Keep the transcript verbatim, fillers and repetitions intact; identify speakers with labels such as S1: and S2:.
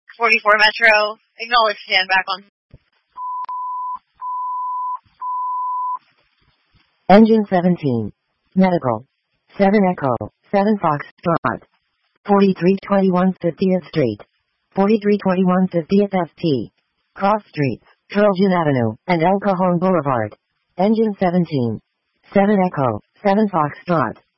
S1: forty-four Metro. Acknowledge stand back on.
S2: Engine seventeen. Medical. seven Echo. seven Foxtrot. forty-three twenty-one fiftieth Street. forty-three twenty-one fiftieth S T. Cross Streets, Trojan Avenue, and El Cajon Boulevard. Engine seventeen. seven Echo. seven Foxtrot.